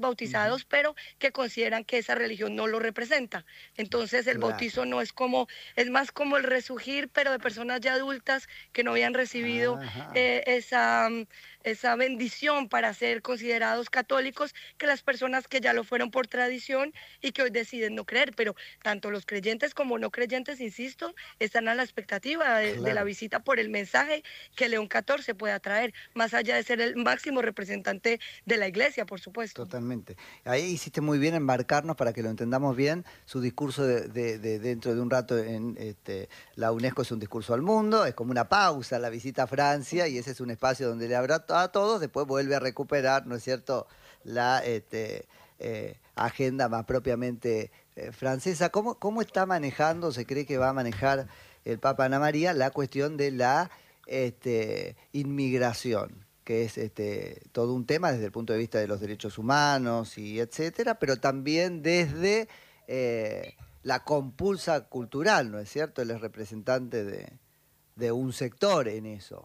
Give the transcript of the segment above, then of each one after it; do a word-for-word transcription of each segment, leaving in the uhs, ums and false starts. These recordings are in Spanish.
bautizados, pero que consideran que esa religión no lo representa. Entonces el Claro. bautizo no es como, es más como el resurgir, pero de personas ya adultas que no habían recibido Ajá. eh, esa, mm, esa bendición para ser considerados católicos, que las personas que ya lo fueron por tradición y que hoy deciden no creer. Pero tanto los creyentes como no creyentes, insisto, están a la expectativa de, de la Claro. visita por el mensaje que León catorce pueda traer, más allá de ser el máximo representante de la iglesia, por supuesto. Totalmente. Ahí hiciste muy bien en marcarnos para que lo entendamos bien. Su discurso de, de- de dentro de un rato en este, la UNESCO es un discurso al mundo, es como una pausa la visita a Francia y ese es un espacio donde le habrá a todos, después vuelve a recuperar, ¿no es cierto?, la este, eh, agenda más propiamente eh, francesa. ¿Cómo, ¿Cómo está manejando, se cree que va a manejar el Papa Ana María la cuestión de la este, inmigración? Que es este, todo un tema desde el punto de vista de los derechos humanos y etcétera, pero también desde eh, la compulsa cultural, ¿no es cierto? Él es representante de, de un sector en eso.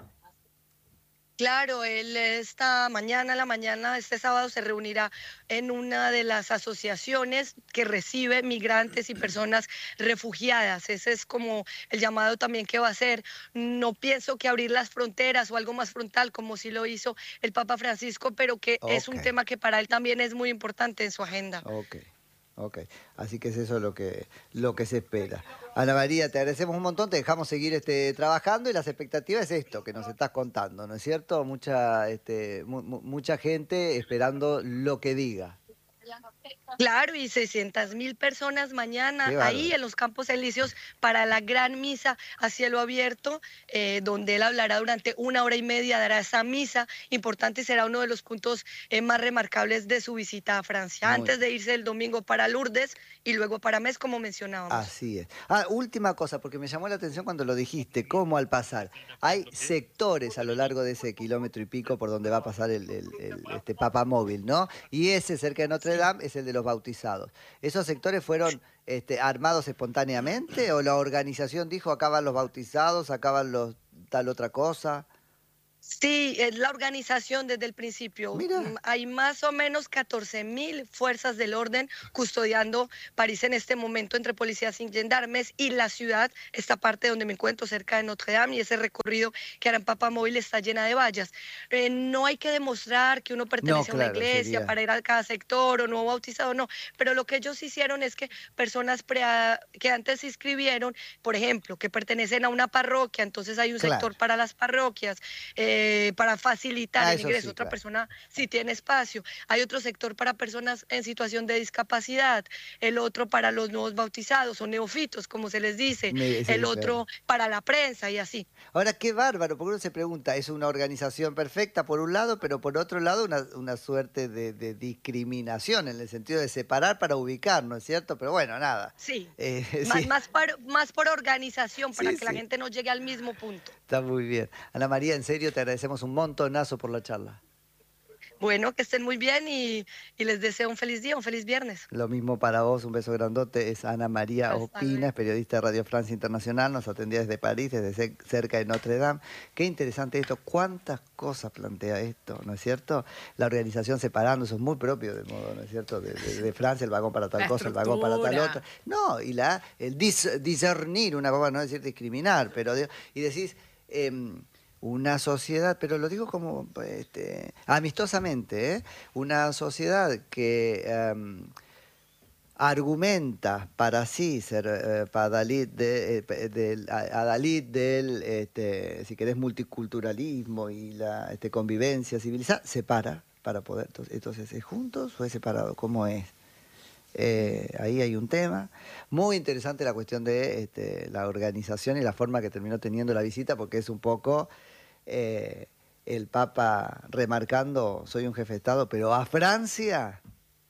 Claro, él esta mañana, a la mañana, este sábado, se reunirá en una de las asociaciones que recibe migrantes y personas refugiadas. Ese es como el llamado también que va a hacer. No pienso que abrir las fronteras o algo más frontal, como sí lo hizo el Papa Francisco, pero que es Ok, un tema que para él también es muy importante en su agenda. ok, ok. Así que es eso lo que, lo que se espera. Ana María, te agradecemos un montón, te dejamos seguir este, trabajando y las expectativas es esto que nos estás contando, ¿no es cierto? Mucha, este, mu- mu- mucha gente esperando lo que diga. Claro, y seiscientas mil personas mañana Qué ahí bárbaro. en los Campos Elíseos para la gran misa a cielo abierto, eh, donde él hablará durante una hora y media, dará esa misa importante y será uno de los puntos eh, más remarcables de su visita a Francia, Muy antes de irse el domingo para Lourdes y luego para Metz, como mencionábamos. Así es. Ah, última cosa, porque me llamó la atención cuando lo dijiste, cómo al pasar. Hay sectores a lo largo de ese kilómetro y pico por donde va a pasar el, el- el, este papamóvil, ¿no? Y ese cerca de Notre Sí. Dame es el de los bautizados. ¿Esos sectores fueron este, armados espontáneamente o la organización dijo acá van los bautizados, acá van los tal otra cosa? Sí, es la organización desde el principio. Mm, Mira, Hay más o menos catorce mil fuerzas del orden custodiando París en este momento entre policías y gendarmes y la ciudad, esta parte donde me encuentro cerca de Notre Dame y ese recorrido que hará en Papamóvil está llena de vallas. Eh, no hay que demostrar que uno no, pertenece a una claro, iglesia sería... para ir a cada sector o no bautizado, no. Pero lo que ellos hicieron es que personas pre- que antes se inscribieron, por ejemplo, que pertenecen a una parroquia, entonces hay un Claro. sector para las parroquias eh, para facilitar Ah, el eso ingreso. sí, Otra claro. persona si tiene espacio. Hay otro sector para personas en situación de discapacidad, el otro para los nuevos bautizados o neofitos, como se les dice, Me- el sí, claro. otro para la prensa y así. Ahora, qué bárbaro, porque uno se pregunta, es una organización perfecta por un lado, pero por otro lado una, una suerte de, de discriminación en el sentido de separar para ubicar, ¿no es cierto? Pero bueno, nada. Sí, Eh, más, sí, más, por, más por organización, para sí, que la sí, gente no llegue al mismo punto. está muy bien. Ana María, en serio, te agradecemos un montonazo por la charla. Bueno, que estén muy bien y, y les deseo un feliz día, un feliz viernes. Lo mismo para vos, un beso grandote. Es Ana María Hasta Ospina, luego. es periodista de Radio Francia Internacional, nos atendía desde París, desde ce- cerca de Notre Dame. Qué interesante esto, cuántas cosas plantea esto, ¿no es cierto? La organización separando, eso es muy propio de modo, ¿no es cierto? De, de- de Francia, el vagón para tal La cosa, el vagón para tal otra. estructura. No, y la, el dis- discernir, una cosa, no decir discriminar, pero de- y decís, em, una sociedad, pero lo digo como este, amistosamente, ¿eh? Una sociedad que em, argumenta para sí ser eh, padalid de, eh, del, a- adalid del, este, si querés, multiculturalismo y la este, convivencia civilizada, separa para poder. Entonces, entonces, ¿es juntos o es separado? ¿Cómo es? Eh, ahí hay un tema. Muy interesante la cuestión de este, la organización y la forma que terminó teniendo la visita, porque es un poco eh, el Papa remarcando, soy un jefe de Estado, pero a Francia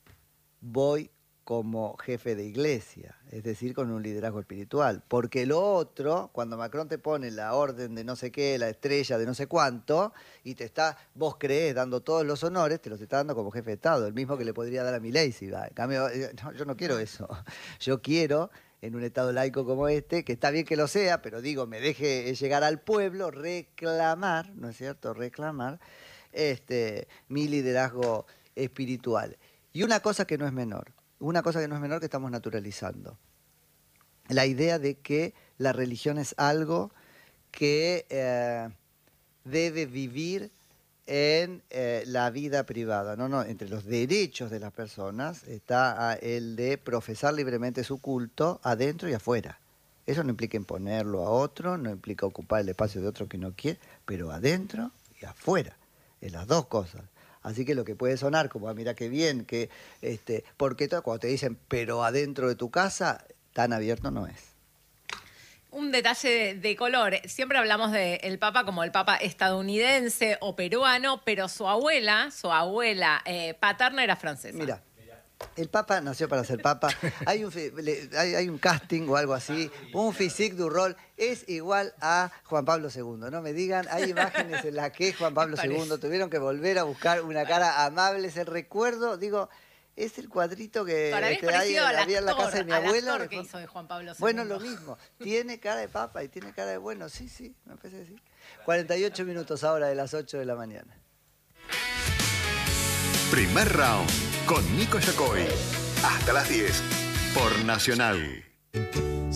voy como jefe de iglesia, es decir, con un liderazgo espiritual. Porque lo otro, cuando Macron te pone la orden de no sé qué, la estrella de no sé cuánto, y te está, vos creés dando todos los honores, te los está dando como jefe de Estado, el mismo que le podría dar a Milei si va. En cambio, eh, no, yo no quiero eso. Yo quiero, en un Estado laico como este, que está bien que lo sea, pero digo, me deje llegar al pueblo, reclamar, ¿no es cierto? Reclamar este, mi liderazgo espiritual. Y una cosa que no es menor, una cosa que no es menor que estamos naturalizando. La idea de que la religión es algo que eh, debe vivir en eh, la vida privada. No, no, entre los derechos de las personas está el de profesar libremente su culto adentro y afuera. Eso no implica imponerlo a otro, no implica ocupar el espacio de otro que no quiere, pero adentro y afuera, en las dos cosas. Así que lo que puede sonar como, ah, mira qué bien, que este, porque todo, cuando te dicen, pero adentro de tu casa, tan abierto no es. Un detalle de, de color. Siempre hablamos del Papa como el Papa estadounidense o peruano, pero su abuela, su abuela eh, paterna era francesa. Mira, el Papa nació para ser Papa. Hay un, hay, hay un casting o algo así, un physique du rol, es igual a Juan Pablo segundo. No me digan, hay imágenes en las que Juan Pablo segundo tuvieron que volver a buscar una cara amable. Es el recuerdo, digo... Es el cuadrito que este, hay, había en la casa de mi abuela. De, que hizo de Juan Pablo segundo. Bueno, lo mismo. Tiene cara de papa y tiene cara de bueno. Sí, sí, me parece que sí. cuarenta y ocho minutos ahora de las ocho de la mañana. Primer round con Nico Yacoy. Hasta las diez por Nacional.